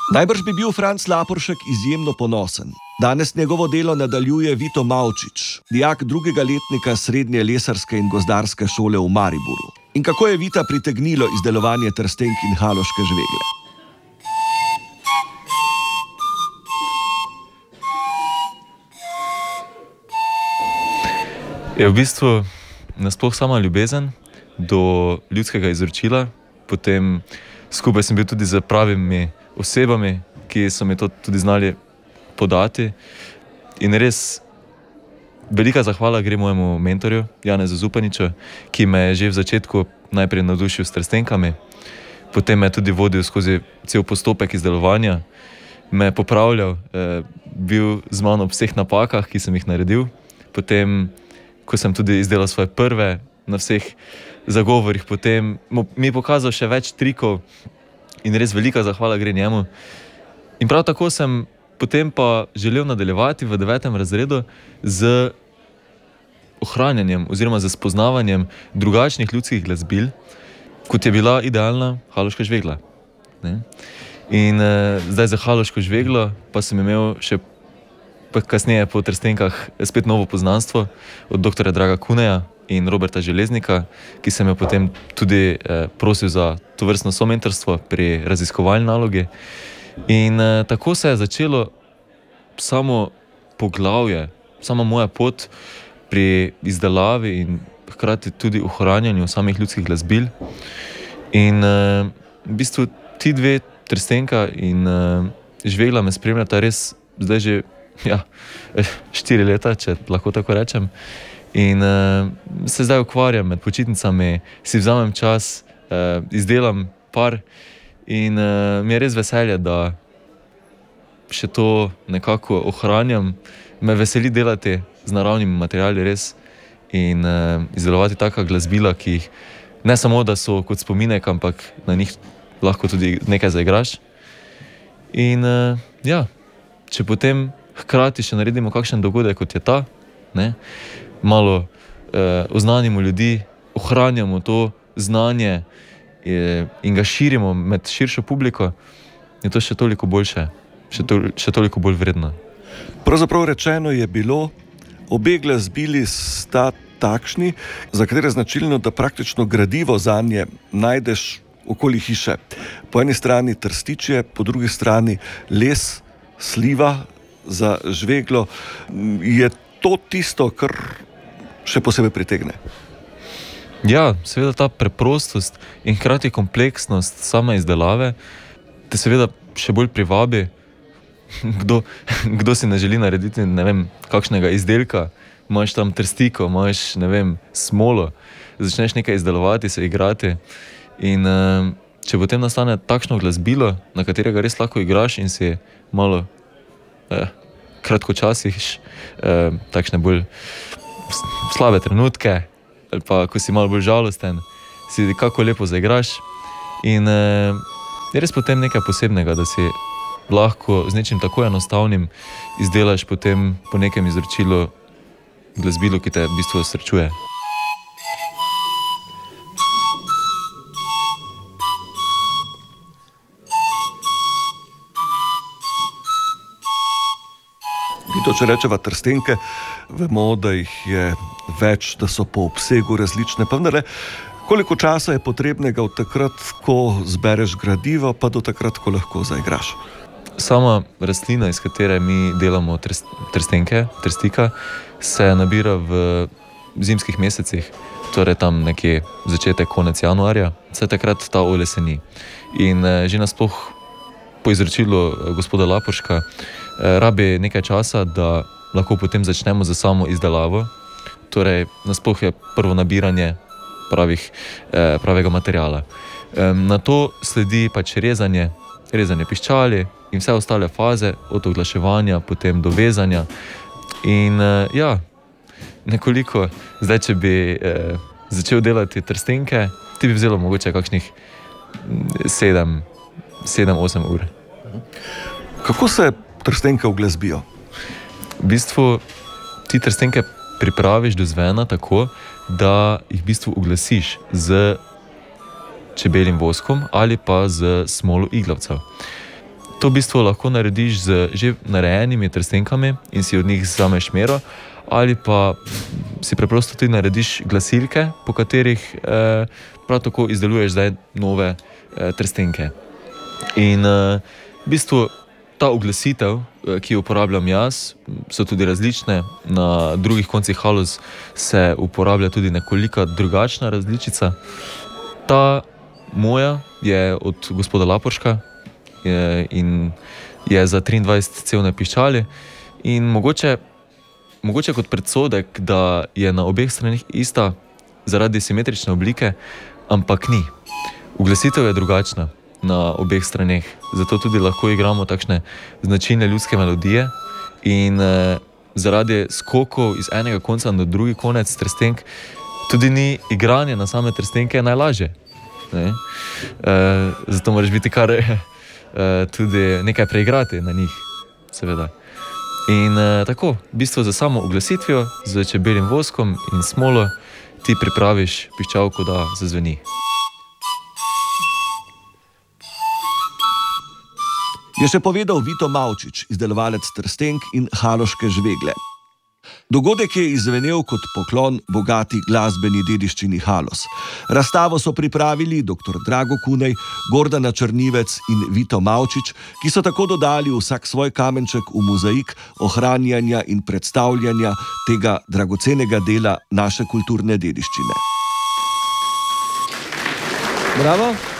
Najbrž bi bil Franc Laporšek izjemno ponosen. Danes njegovo delo nadaljuje Vito Mavčič, dijak drugega letnika Srednje lesarske in gozdarske šole v Mariboru. In kako je Vita pritegnilo izdelovanje trstenk in haloške žvegle? Je v bistvu nasploh sama ljubezen do ljudskega izročila, potem skupaj sem bil tudi z pravimi osebami, ki so mi to tudi znali podati. In res velika zahvala gre mojemu mentorju, Janezu Zupaniču, ki me je že v začetku najprej navdušil s trstenkami, potem me je tudi vodil skozi cel postopek izdelovanja, me je popravljal, bil z mano v vseh napakah, ki sem jih naredil. Potem, ko sem tudi izdelal svoje prve na vseh zagovorih, potem mi je pokazal še več trikov in res velika zahvala gre njemu. In prav tako sem potem pa želel nadaljevati v 9. razredu z ohranjanjem oziroma z spoznavanjem drugačnih ljudskih glasbil, kot je bila idealna haloška žvegla. Ne? In zdaj za haloško žveglo pa sem imel še kasneje po trstenkah spet novo poznanstvo od doktorja Draga Kuneja in Roberta Železnika, ki sem jo potem tudi prosil za tovrstno somentorstvo pri raziskovalni nalogi. In tako se je začelo samo poglavje, sama moja pot pri izdelavi in hkrati tudi ohranjanju samih ljudskih glasbil. In v bistvu ti dve, trstenka in žvegla, me spremljata res zdaj že 4 leta, če lahko tako rečem. In se zdaj ukvarjam med počitnicami, si vzamem čas, izdelam par in mi je res veselje, da še to nekako ohranjam. Me veseli delati z naravnimi materiali res in izdelovati taka glasbila, ki jih ne samo, da so kot spominek, ampak na njih lahko tudi nekaj zaigraš. In če potem hkrati še naredimo kakšen dogodek, kot je ta, ne, malo oznanimo ljudi, ohranjamo to znanje in ga širimo med širšo publiko, je to še toliko boljše, še toliko bolj vredno. Pravzaprav rečeno je bilo, obe glasbili sta takšni, za katere je značilno, da praktično gradivo zanje najdeš okoli hiše. Po eni strani trstičje, po drugi strani les, sliva za žveglo. Je to tisto, kar še posebej pritegne? Ja, seveda ta preprostost in hkrati kompleksnost same izdelave te seveda še bolj privabi. Kdo si ne želi narediti, ne vem, kakšnega izdelka, imaš tam trstiko, imaš, ne vem, smolo, začneš nekaj izdelovati, se igrati in če potem nastane takšno glasbilo, na katerega res lahko igraš in si malo kratkočasiš takšne bolj slabe trenutke, ali pa ko si malo bolj žalosten, si kako lepo zaigraš in je res potem nekaj posebnega, da si lahko z nečim tako enostavnim izdelaš potem po nekem izročilu glasbilo, ki te v bistvu srečuje. To, če rečeva trstenke, vemo, da jih je več, da so po obsegu različne. Pa vendarle, koliko časa je potrebnega od takrat, ko zbereš gradivo, pa do takrat, ko lahko zaigraš? Sama rastlina, iz katere mi delamo trstenke, trstika, se nabira v zimskih mesecih, torej tam nekje začetek, konec januarja, se takrat ta oleseni. In že nasploh po izročilu gospoda Laporška rabi nekaj časa, da lahko potem začnemo za samo izdelavo. Torej, nasploh je prvo nabiranje pravega materiala. Nato sledi pač rezanje piščali in vse ostale faze, od oglaševanja, potem do vezanja. In nekoliko, zdaj, če bi začel delati trstenke, ti bi vzelo mogoče kakšnih 7-8 ur. Kako se trstenke uglasbijo? V bistvu ti trstenke pripraviš do zvena tako, da jih v bistvu uglasiš z čebeljim voskom ali pa z smolo iglavcev. To v bistvu lahko narediš z že narejenimi trstenkami in si od njih vzameš mero, ali pa si preprosto tudi narediš glasilke, po katerih prav tako izdeluješ zdaj nove trstenke. In v bistvu ta uglasitev, ki jo uporabljam jaz, so tudi različne. Na drugih koncih Haloz se uporablja tudi nekoliko drugačna različica. Ta moja je od gospoda Laporška in je za 23 cevne piščali. In mogoče kot predsodek, da je na obeh straneh ista zaradi simetrične oblike, ampak ni. Uglasitev je drugačna na obeh straneh, zato tudi lahko igramo takšne značilne ljudske melodije in zaradi skokov iz enega konca na drugi konec trstenk tudi ni igranje na same trstenke najlažje. Zato moraš biti kar tudi nekaj preigrati na njih, seveda. In tako, v bistvu za samo uglasitvijo, z čebeljim voskom in smolo ti pripraviš piščalko, da zazveni. Je še povedal Vito Mavčič, izdelovalec trstenk in haloške žvegle. Dogodek je izzvenel kot poklon bogati glasbeni dediščini Haloz. Razstavo so pripravili dr. Drago Kunej, Gordana Črnivec in Vito Mavčič, ki so tako dodali vsak svoj kamenček v mozaik ohranjanja in predstavljanja tega dragocenega dela naše kulturne dediščine. Bravo!